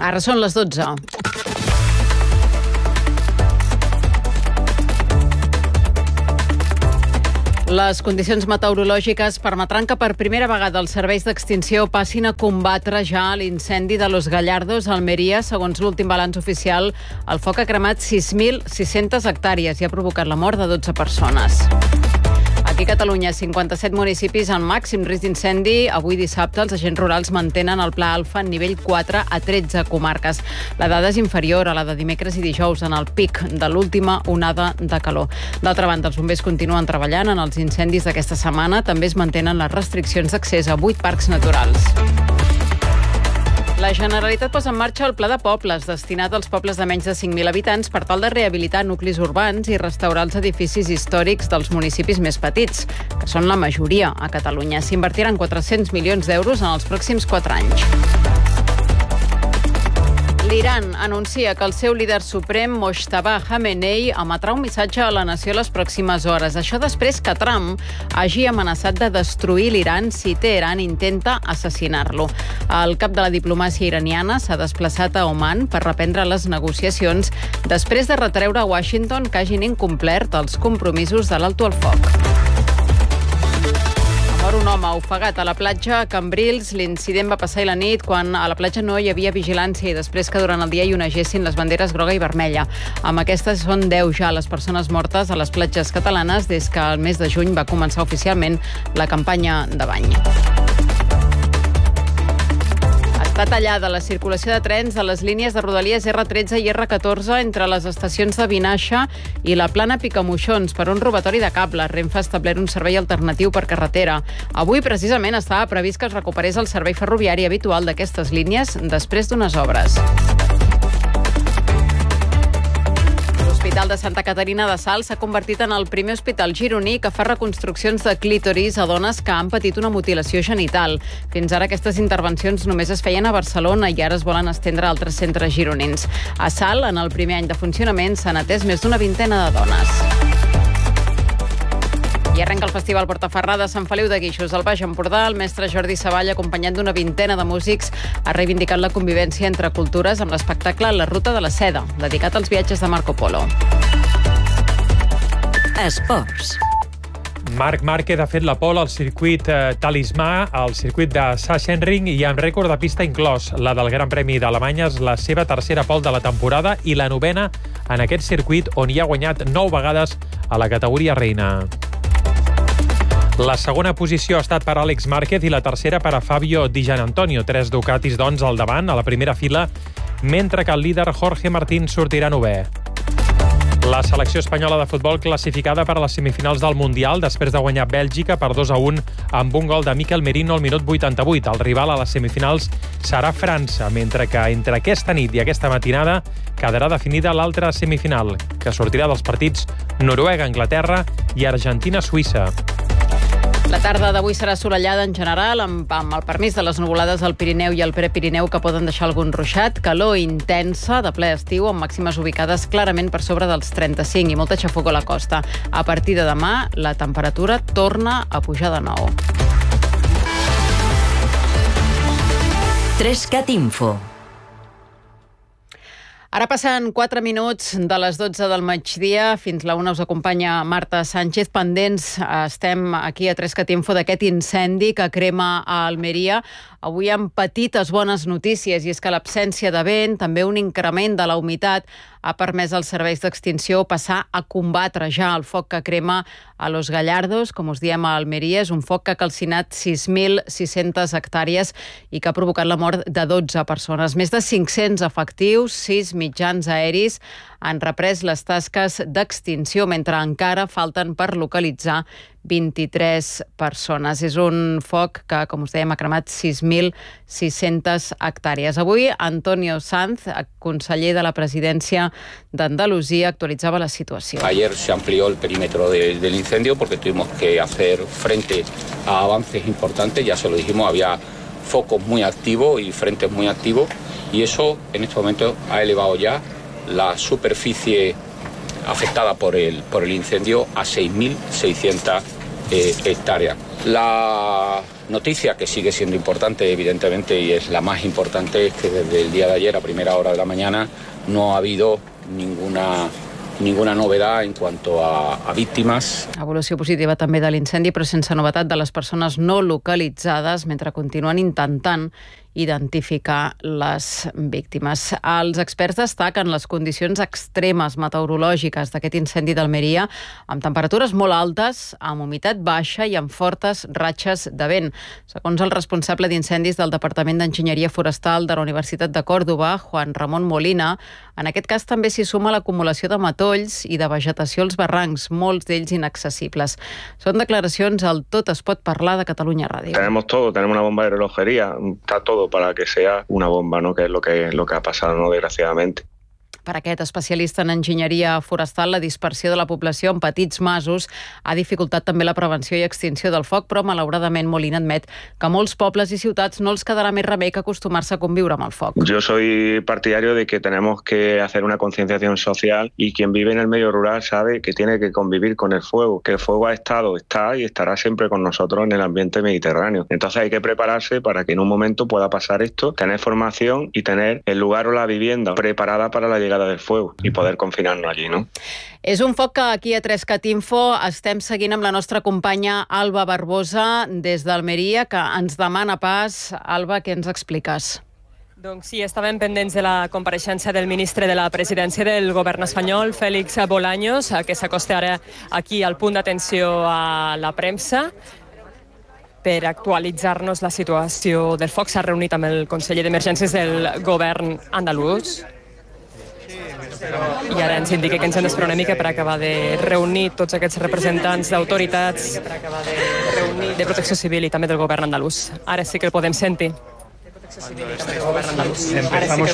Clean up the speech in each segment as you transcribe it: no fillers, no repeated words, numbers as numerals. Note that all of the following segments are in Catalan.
Ara són les 12. Les condicions meteorològiques permetran que per primera vegada els serveis d'extinció passin a combatre ja l'incendi de Los Gallardos a Almeria. Segons l'últim balanç oficial, el foc ha cremat 6.600 hectàrees i ha provocat la mort de 12 persones. Aquí a Catalunya, 57 municipis en màxim risc d'incendi. Avui dissabte els agents rurals mantenen el pla alfa en nivell 4 a 13 comarques. La dada és inferior a la de dimecres i dijous en el pic de l'última onada de calor. D'altra banda, els bombers continuen treballant en els incendis d'aquesta setmana. També es mantenen les restriccions d'accés a 8 parcs naturals. La Generalitat posa en marxa el Pla de Pobles, destinat als pobles de menys de 5.000 habitants per tal de rehabilitar nuclis urbans i restaurar els edificis històrics dels municipis més petits, que són la majoria a Catalunya. S'invertiran 400 milions d'euros en els pròxims 4 anys. L'Iran anuncia que el seu líder suprem, Mojtaba Khamenei, emetrà un missatge a la nació les pròximes hores. Això després que Trump hagi amenaçat de destruir l'Iran si Teheran intenta assassinar-lo. El cap de la diplomàcia iraniana s'ha desplaçat a Oman per reprendre les negociacions després de retreure a Washington que hagin incomplert els compromisos de l'alto al foc. Mor un home ofegat a la platja a Cambrils. L'incident va passar la nit quan a la platja no hi havia vigilància i després que durant el dia hi onegessin les banderes groga i vermella. Amb aquestes són 10 ja les persones mortes a les platges catalanes des que el mes de juny va començar oficialment la campanya de bany. Està tallada la circulació de trens a les línies de Rodalies R13 i R14 entre les estacions de Vinaixa i la Plana Picamoixons per un robatori de cable. Renfe ha establert un servei alternatiu per carretera. Avui, precisament, estava previst que es recuperés el servei ferroviari habitual d'aquestes línies després d'unes obres. L'Hospital de Santa Caterina de Salt s'ha convertit en el primer hospital gironí que fa reconstruccions de clítoris a dones que han patit una mutilació genital. Fins ara aquestes intervencions només es feien a Barcelona i ara es volen estendre a altres centres gironins. A Salt, en el primer any de funcionament, s'han atès més d'una vintena de dones. I arrenca el Festival Portaferrada a Sant Feliu de Guíxols, al Baix Empordà. El mestre Jordi Savall, acompanyat d'una vintena de músics, ha reivindicat la convivència entre cultures amb l'espectacle La Ruta de la Seda, dedicat als viatges de Marco Polo. Esports. Marc Márquez ha fet la pole al circuit Talismà, al circuit de Sachsenring i amb rècord de pista inclòs. La del Gran Premi d'Alemanya és la seva tercera pole de la temporada i la novena en aquest circuit on hi ha guanyat 9 vegades a la categoria reina. La segona posició ha estat per Àlex Márquez i la tercera per a Fabio Di Gianantonio. 3 Ducatis, doncs, al davant, a la primera fila, mentre que el líder Jorge Martín sortirà novè. La selecció espanyola de futbol classificada per a les semifinals del Mundial després de guanyar Bèlgica per 2-1 amb un gol de Mikel Merino al minut 88. El rival a les semifinals serà França, mentre que entre aquesta nit i aquesta matinada quedarà definida l'altra semifinal, que sortirà dels partits Noruega-Anglaterra i Argentina-Suïssa. La tarda d'avui serà assolellada en general, amb el permís de les nuvolades al Pirineu i al Prepirineu que poden deixar algun ruixat, calor intensa de ple estiu amb màximes ubicades clarament per sobre dels 35 i molta xafogó a la costa. A partir de demà, la temperatura torna a pujar de nou. 3CAT Info. Ara passen 4 minuts de les 12 del migdia. Fins la 1 us acompanya Marta Sánchez. Pendents estem aquí a 3CAT Info d'aquest incendi que crema a Almeria. Avui amb petites bones notícies, i és que l'absència de vent, també un increment de la humitat, ha permès als serveis d'extinció passar a combatre ja el foc que crema a Los Gallardos, com us diem a Almeria. És un foc que ha calcinat 6.600 hectàrees i que ha provocat la mort de 12 persones. Més de 500 efectius, 6 mitjans aeris han reprès les tasques d'extinció, mentre encara falten per localitzar 23 persones. És un foc que, com us dèiem, ha cremat 6.600 hectàrees. Avui, Antonio Sanz, conseller de la Presidència d'Andalusia, actualitzava la situació. Ayer se amplió el perímetro del incendio porque tuvimos que hacer frente a avances importantes. Ya se lo dijimos, había focos muy activos y frentes muy activos, y eso en este momento ha elevado ya la superficie afectada por el incendio a 6.600 hectáreas. La noticia que sigue siendo importante, evidentemente, y es la más importante, es que desde el día de ayer a primera hora de la mañana no ha habido ninguna novedad en cuanto a víctimes. Evolució positiva també de l'incendi, però sense novetat de les persones no localitzades, mentre continuen intentant identificar les víctimes. Els experts destaquen les condicions extremes meteorològiques d'aquest incendi d'Almeria, amb temperatures molt altes, amb humitat baixa i amb fortes ratxes de vent. Segons el responsable d'incendis del Departament d'Enginyeria Forestal de la Universitat de Còrdova, Juan Ramon Molina, en aquest cas també s'hi suma l'acumulació de matolls i de vegetació als barrancs, molts d'ells inaccessibles. Són declaracions al Tot es pot parlar de Catalunya Ràdio. Tenemos todo, tenemos una bomba de relojería, está todo para que sea una bomba, ¿no? Que es lo que ha pasado, ¿no? Desgraciadamente. Per aquest especialista en enginyeria forestal, la dispersió de la població en petits masos ha dificultat també la prevenció i extinció del foc, però malauradament Molina admet que a molts pobles i ciutats no els quedarà més remei que acostumar-se a conviure amb el foc. Yo soy partidario de que tenemos que hacer una concienciación social y quien vive en el medio rural sabe que tiene que convivir con el fuego, que el fuego ha estado, está y estará siempre con nosotros en el ambiente mediterráneo. Entonces hay que prepararse para que en un momento pueda pasar esto, tener formación y tener el lugar o la vivienda preparada para la llegada del fuego y poder confinarnos allí, ¿no? És un foc que aquí a 3cat Info estem seguint amb la nostra companya Alba Barbosa des d'Almeria, que ens demana pas. Alba, què ens expliques? Doncs sí, estàvem pendents de la compareixença del ministre de la presidència del govern espanyol, Félix Bolaños, que s'acosta ara aquí al punt d'atenció a la premsa per actualitzar-nos la situació del foc. S'ha reunit amb el conseller d'Emergències del govern andalús. I ara ens indica que ens hem d'esperar una mica per acabar de reunir tots aquests representants d'autoritats de Protecció Civil i també del govern andalús. Ara sí que el podem sentir. Empezamos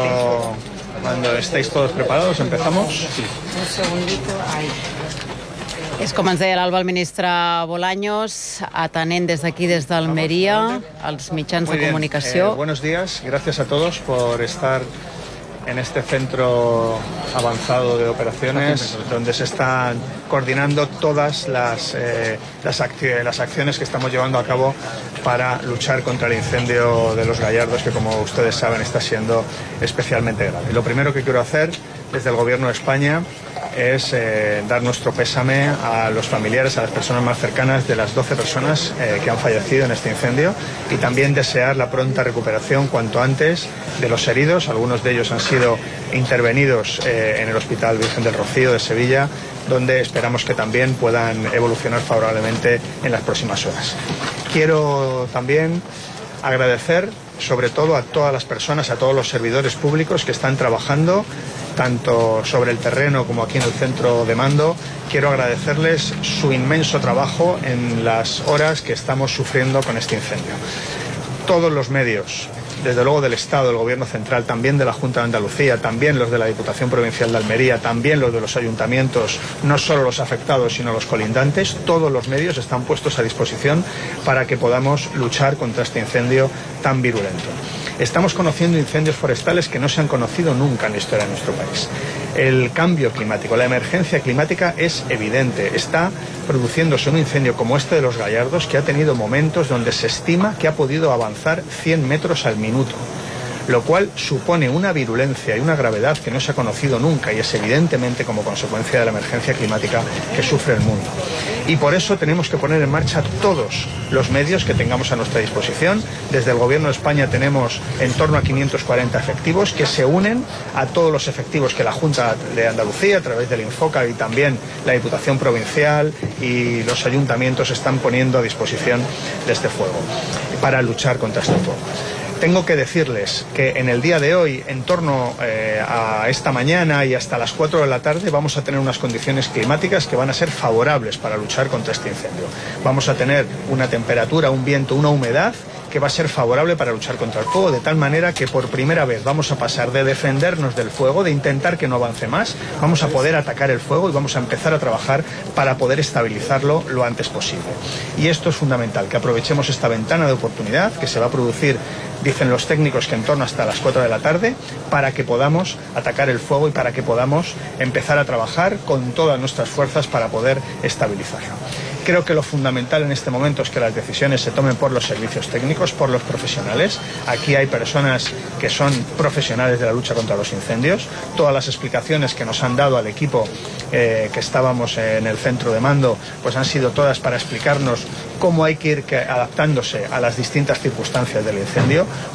cuando estéis todos preparados, empezamos. Un segundito, ahí. És com ens deia l'Alba, el ministre Bolaños, atenent des d'aquí, des d'Almeria, als mitjans de comunicació. Buenos días, gracias a todos por estar en este centro avanzado de operaciones, donde se están coordinando todas las acciones que estamos llevando a cabo para luchar contra el incendio de Los Gallardos, que como ustedes saben está siendo especialmente grave. Lo primero que quiero hacer desde el Gobierno de España es dar nuestro pésame a los familiares, a las personas más cercanas de las 12 personas que han fallecido en este incendio, y también desear la pronta recuperación cuanto antes de los heridos. Algunos de ellos han sido intervenidos en el Hospital Virgen del Rocío de Sevilla, donde esperamos que también puedan evolucionar favorablemente en las próximas horas. Quiero también agradecer sobre todo a todas las personas, a todos los servidores públicos que están trabajando tanto sobre el terreno como aquí en el centro de mando. Quiero agradecerles su inmenso trabajo en las horas que estamos sufriendo con este incendio. Todos los medios, desde luego del Estado, del Gobierno Central, también de la Junta de Andalucía, también los de la Diputación Provincial de Almería, también los de los ayuntamientos, no solo los afectados, sino los colindantes, todos los medios están puestos a disposición para que podamos luchar contra este incendio tan virulento. Estamos conociendo incendios forestales que no se han conocido nunca en la historia de nuestro país. El cambio climático, la emergencia climática es evidente. Está produciéndose un incendio como este de Los Gallardos, que ha tenido momentos donde se estima que ha podido avanzar 100 metros al minuto, lo cual supone una virulencia y una gravedad que no se ha conocido nunca, y es evidentemente como consecuencia de la emergencia climática que sufre el mundo. Y por eso tenemos que poner en marcha todos los medios que tengamos a nuestra disposición. Desde el Gobierno de España tenemos en torno a 540 efectivos que se unen a todos los efectivos que la Junta de Andalucía, a través del Infoca, y también la Diputación Provincial y los ayuntamientos están poniendo a disposición de este fuego para luchar contra este fuego. Tengo que decirles que en el día de hoy, en torno a esta mañana y hasta las 4 de la tarde, vamos a tener unas condiciones climáticas que van a ser favorables para luchar contra este incendio. Vamos a tener una temperatura, un viento, una humedad que va a ser favorable para luchar contra el fuego, de tal manera que por primera vez vamos a pasar de defendernos del fuego, de intentar que no avance más, vamos a poder atacar el fuego y vamos a empezar a trabajar para poder estabilizarlo lo antes posible. Y esto es fundamental, que aprovechemos esta ventana de oportunidad que se va a producir, dicen los técnicos, que en torno hasta las 4 de la tarde, para que podamos atacar el fuego y para que podamos empezar a trabajar con todas nuestras fuerzas para poder estabilizarlo. Creo que lo fundamental en este momento es que las decisiones se tomen por los servicios técnicos, por los profesionales. Aquí hay personas que son profesionales de la lucha contra los incendios. Todas las explicaciones que nos han dado al equipo que estábamos en el centro de mando, pues han sido todas para explicarnos cómo hay que ir adaptándose a las distintas circunstancias del incendio.